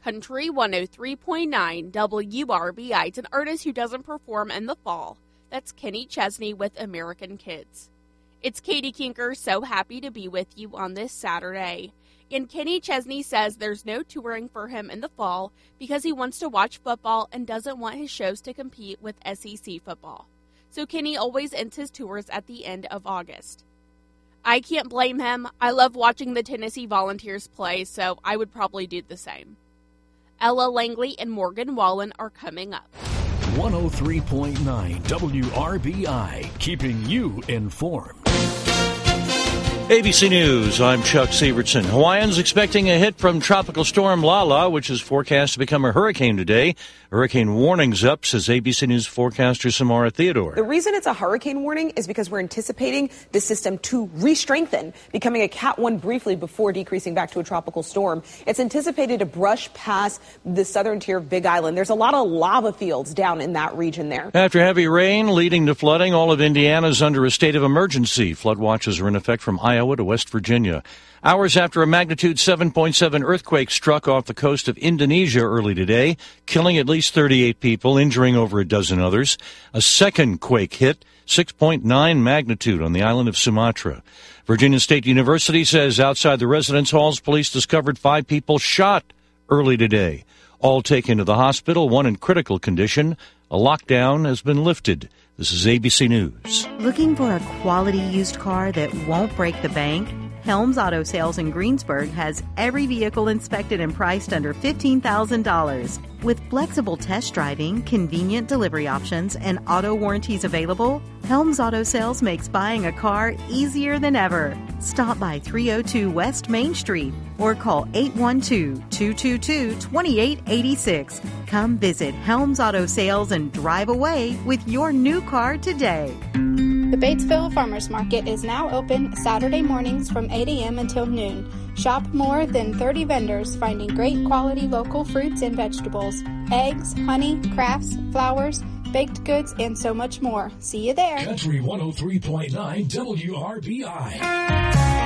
Country 103.9 WRBI. It's an artist who doesn't perform in the fall. That's Kenny Chesney with American Kids. It's Katie Kinker, so happy to be with you on this Saturday. And Kenny Chesney says there's no touring for him in the fall because he wants to watch football and doesn't want his shows to compete with SEC football. So Kenny always ends his tours at the end of August. I can't blame him. I love watching the Tennessee Volunteers play, so I would probably do the same. Ella Langley and Morgan Wallen are coming up. 103.9 WRBI, keeping you informed. ABC News, I'm Chuck Sievertson. Hawaiians expecting a hit from Tropical Storm Lala, which is forecast to become a hurricane today. Hurricane warning's up, says ABC News forecaster Samara Theodore. The reason it's a hurricane warning is because we're anticipating the system to re-strengthen, becoming a Cat 1 briefly before decreasing back to a tropical storm. It's anticipated to brush past the southern tier of Big Island. There's a lot of lava fields down in that region there. After heavy rain leading to flooding, all of Indiana's under a state of emergency. Flood watches are in effect from Iowa to West Virginia. Hours after a magnitude 7.7 earthquake struck off the coast of Indonesia early today, killing at least 38 people, injuring over a dozen others. A second quake hit, 6.9 magnitude on the island of Sumatra. Virginia State University says outside the residence halls, police discovered 5 people shot early today. All taken to the hospital, one in critical condition. A lockdown has been lifted. This is ABC News. Looking for a quality used car that won't break the bank? Helms Auto Sales in Greensburg has every vehicle inspected and priced under $15,000. With flexible test driving, convenient delivery options, and auto warranties available, Helms Auto Sales makes buying a car easier than ever. Stop by 302 West Main Street or call 812-222-2886. Come visit Helms Auto Sales and drive away with your new car today. The Batesville Farmers Market is now open Saturday mornings from 8 a.m. until noon. Shop more than 30 vendors finding great quality local fruits and vegetables, eggs, honey, crafts, flowers, baked goods, and so much more. See you there. Country 103.9 WRBI.